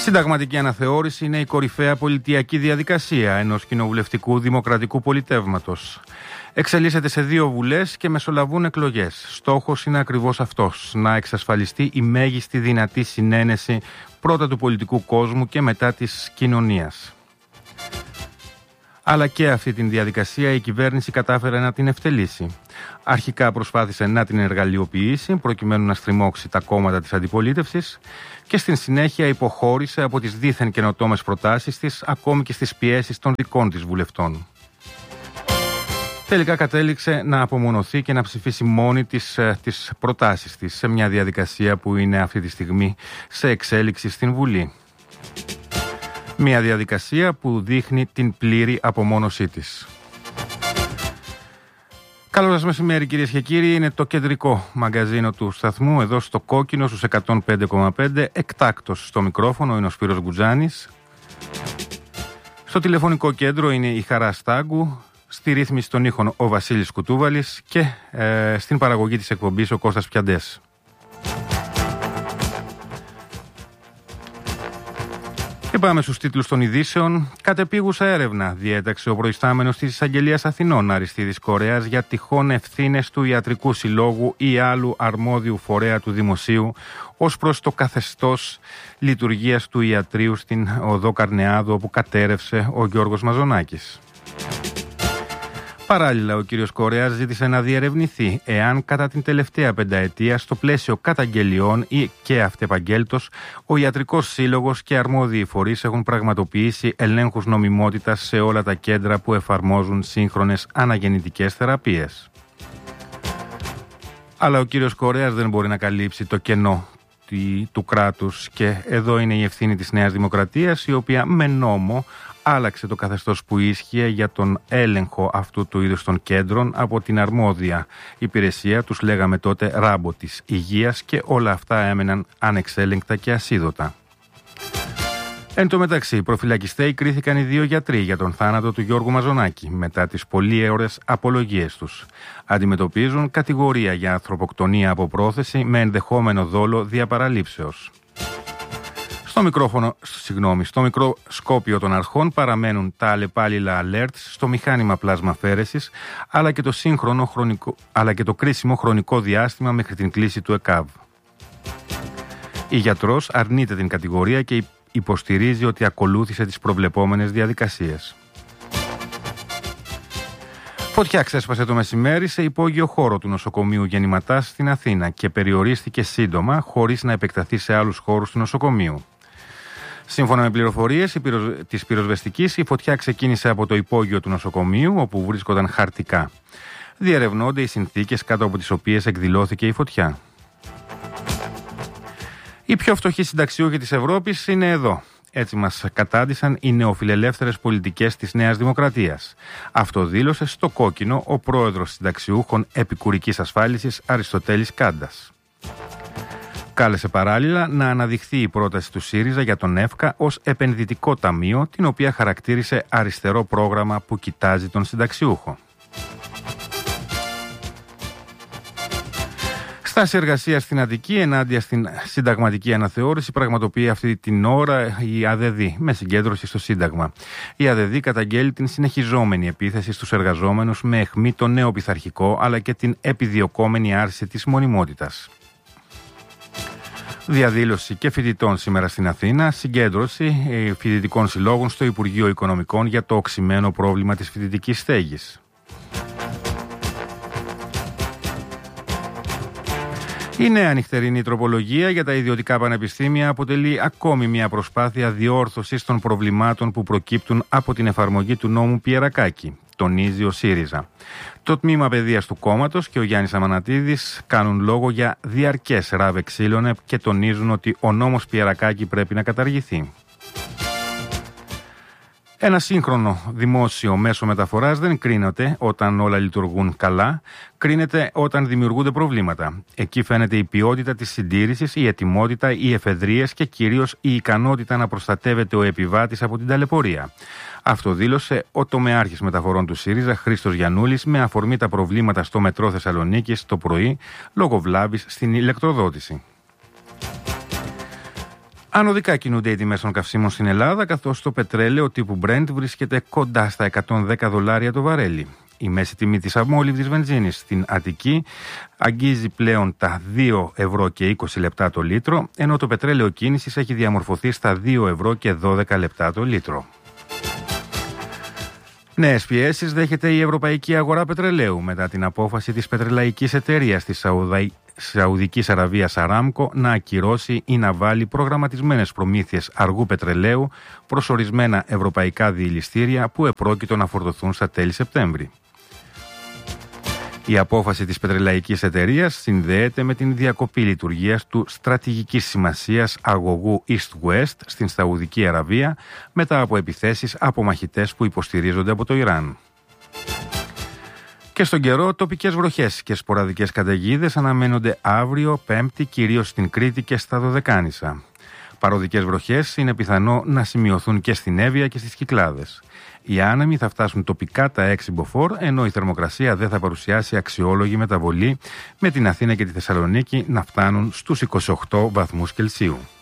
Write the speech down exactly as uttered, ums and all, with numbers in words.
Συνταγματική αναθεώρηση είναι η κορυφαία πολιτιακή διαδικασία ενός κοινοβουλευτικού δημοκρατικού πολιτεύματος. Εξελίσσεται σε δύο βουλές και μεσολαβούν εκλογές. Στόχος είναι ακριβώς αυτός, να εξασφαλιστεί η μέγιστη δυνατή συνένεση πρώτα του πολιτικού κόσμου και μετά της κοινωνίας. Αλλά και αυτή την διαδικασία η κυβέρνηση κατάφερε να την ευτελίσει. Αρχικά προσπάθησε να την εργαλειοποιήσει προκειμένου να στριμώξει τα κόμματα της αντιπολίτευσης και στην συνέχεια υποχώρησε από τις δίθεν καινοτόμες προτάσεις της ακόμη και στις πιέσεις των δικών της βουλευτών. Τελικά κατέληξε να απομονωθεί και να ψηφίσει μόνη της τις προτάσεις της σε μια διαδικασία που είναι αυτή τη στιγμή σε εξέλιξη στην Βουλή. Μια διαδικασία που δείχνει την πλήρη απομόνωσή της. Καλό σας μεσημέρι κυρίες και κύριοι, είναι το κεντρικό μαγκαζίνο του σταθμού εδώ στο Κόκκινο στους εκατόν πέντε κόμμα πέντε, εκτάκτος στο μικρόφωνο είναι ο Σπύρος Γκουτζάνης. Στο τηλεφωνικό κέντρο είναι η Χαρά Στάγκου, στη ρύθμιση των ήχων ο Βασίλης Κουτούβαλης και ε, στην παραγωγή της εκπομπής ο Κώστας Πιαντές. Και πάμε στους τίτλους των ειδήσεων. Κατεπίγουσα έρευνα διέταξε ο προϊστάμενος της Εισαγγελίας Αθηνών Αριστίδης Κορέας για τυχόν ευθύνες του Ιατρικού Συλλόγου ή άλλου αρμόδιου φορέα του Δημοσίου ως προς το καθεστώς λειτουργίας του ιατρείου στην οδό Καρνεάδου, όπου κατέρευσε ο Γιώργος Μαζονάκης. Παράλληλα, ο κύριος Κορέας ζήτησε να διερευνηθεί εάν κατά την τελευταία πενταετία στο πλαίσιο καταγγελιών ή και αυτεπαγγέλτος ο Ιατρικός Σύλλογος και αρμόδιοι φορείς έχουν πραγματοποιήσει ελέγχους νομιμότητας σε όλα τα κέντρα που εφαρμόζουν σύγχρονες αναγεννητικές θεραπείες. Αλλά ο κύριος Κορέας δεν μπορεί να καλύψει το κενό του κράτους και εδώ είναι η ευθύνη της Νέας Δημοκρατίας, η οποία με νόμο άλλαξε το καθεστώς που ίσχυε για τον έλεγχο αυτού του είδους των κέντρων από την αρμόδια υπηρεσία, τους λέγαμε τότε ράμπο της υγείας, και όλα αυτά έμεναν ανεξέλεγκτα και ασίδωτα. Εν τω μεταξύ, προφυλακιστέοι κρίθηκαν οι δύο γιατροί για τον θάνατο του Γιώργου Μαζονάκη μετά τις πολύαιωρες απολογίες τους. Αντιμετωπίζουν κατηγορία για ανθρωποκτονία από πρόθεση με ενδεχόμενο δόλο διαπαραλήψεως. Στο μικρόφωνο, συγγνώμη, στο μικροσκόπιο των αρχών παραμένουν τα αλλεπάλληλα alerts στο μηχάνημα πλάσμα-φέρεσης, αλλά και το σύγχρονο χρονικό, αλλά και το κρίσιμο χρονικό διάστημα μέχρι την κλίση του ΕΚΑΒ. Η γιατρός αρνείται την κατηγορία και υποστηρίζει ότι ακολούθησε τις προβλεπόμενες διαδικασίες. Φωτιά ξέσπασε το μεσημέρι σε υπόγειο χώρο του νοσοκομείου Γεννηματάς στην Αθήνα και περιορίστηκε σύντομα χωρίς να επεκταθεί σε άλλους χώρους του νοσοκομείου. Σύμφωνα με πληροφορίες της πυροσβεστικής, η φωτιά ξεκίνησε από το υπόγειο του νοσοκομείου, όπου βρίσκονταν χαρτικά. Διερευνώνται οι συνθήκες κάτω από τις οποίες εκδηλώθηκε η φωτιά. Οι πιο φτωχοί συνταξιούχοι της Ευρώπης είναι εδώ. Έτσι μας κατάντησαν οι νεοφιλελεύθερες πολιτικές της Νέας Δημοκρατίας. Αυτό δήλωσε στο Κόκκινο ο πρόεδρος συνταξιούχων επικουρικής ασφάλισης Αριστοτέλης Κάντας. Κάλεσε παράλληλα να αναδειχθεί η πρόταση του ΣΥΡΙΖΑ για τον ΕΦΚΑ ως επενδυτικό ταμείο, την οποία χαρακτήρισε αριστερό πρόγραμμα που κοιτάζει τον συνταξιούχο. Στάση εργασία στην Αττική ενάντια στην συνταγματική αναθεώρηση πραγματοποιεί αυτή την ώρα η ΑΔΔ με συγκέντρωση στο Σύνταγμα. Η ΑΔΔ καταγγέλει την συνεχιζόμενη επίθεση στους εργαζόμενους με αιχμή το νέο πειθαρχικό αλλά και την επιδιωκόμενη άρση της μονιμότητας. Διαδήλωση και φοιτητών σήμερα στην Αθήνα, συγκέντρωση φοιτητικών συλλόγων στο Υπουργείο Οικονομικών για το οξυμένο πρόβλημα της φοιτητικής στέγης. Η νέα νυχτερινή τροπολογία για τα ιδιωτικά πανεπιστήμια αποτελεί ακόμη μια προσπάθεια διόρθωσης των προβλημάτων που προκύπτουν από την εφαρμογή του νόμου Πιερακάκη, τονίζει ο ΣΥΡΙΖΑ. Το τμήμα παιδείας του κόμματος και ο Γιάννης Αμανατίδης κάνουν λόγο για διαρκές ράβε ξύλωνε και τονίζουν ότι ο νόμος Πιερακάκη πρέπει να καταργηθεί. Ένα σύγχρονο δημόσιο μέσο μεταφοράς δεν κρίνεται όταν όλα λειτουργούν καλά, κρίνεται όταν δημιουργούνται προβλήματα. Εκεί φαίνεται η ποιότητα της συντήρησης, η ετοιμότητα, οι εφεδρείες και κυρίως η ικανότητα να προστατεύεται ο επιβάτης από την ταλαιπωρία. Αυτό δήλωσε ο τομεάρχης μεταφορών του ΣΥΡΙΖΑ, Χρήστος Γιαννούλης, με αφορμή τα προβλήματα στο μετρό Θεσσαλονίκης το πρωί, λόγω βλάβης στην ηλεκτροδότηση. Ανωδικά κινούνται οι τιμές των καυσίμων στην Ελλάδα, καθώς το πετρέλαιο τύπου Brent βρίσκεται κοντά στα εκατόν δέκα δολάρια το βαρέλι. Η μέση τιμή της αμόλυβδης βενζίνης στην Αττική αγγίζει πλέον τα δύο ευρώ και είκοσι λεπτά το λίτρο, ενώ το πετρέλαιο κίνησης έχει διαμορφωθεί στα δύο ευρώ και δώδεκα λεπτά το λίτρο. Νέες πιέσεις δέχεται η ευρωπαϊκή αγορά πετρελαίου μετά την απόφαση της πετρελαϊκής εταιρείας της Σαουδα... Σαουδικής Αραβίας Αράμκο να ακυρώσει ή να βάλει προγραμματισμένες προμήθειες αργού πετρελαίου προς ορισμένα ευρωπαϊκά διηλιστήρια που επρόκειτο να φορτωθούν στα τέλη Σεπτέμβρη. Η απόφαση της πετρελαϊκής εταιρείας συνδέεται με την διακοπή λειτουργίας του στρατηγικής σημασίας αγωγού East-West στην Σαουδική Αραβία μετά από επιθέσεις από μαχητές που υποστηρίζονται από το Ιράν. Και στον καιρό, τοπικές βροχές και σποραδικές καταιγίδες αναμένονται αύριο Πέμπτη, κυρίως στην Κρήτη και στα Δωδεκάνησα. Παροδικές βροχές είναι πιθανό να σημειωθούν και στην Εύβοια και στις Κυκλάδες. Οι άνεμοι θα φτάσουν τοπικά τα έξι μποφόρ, ενώ η θερμοκρασία δεν θα παρουσιάσει αξιόλογη μεταβολή, με την Αθήνα και τη Θεσσαλονίκη να φτάνουν στους είκοσι οκτώ βαθμούς Κελσίου.